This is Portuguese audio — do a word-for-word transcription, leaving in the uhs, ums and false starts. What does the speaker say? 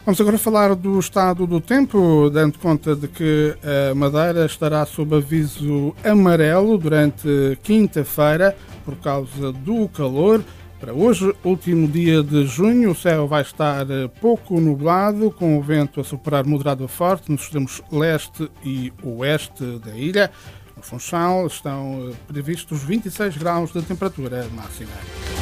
Vamos agora falar do estado do tempo, dando conta de que a Madeira estará sob aviso amarelo durante quinta-feira por causa do calor. Para hoje, último dia de junho, o céu vai estar pouco nublado, com o vento a soprar moderado a forte nos extremos leste e oeste da ilha. No Funchal estão previstos vinte e seis graus de temperatura máxima.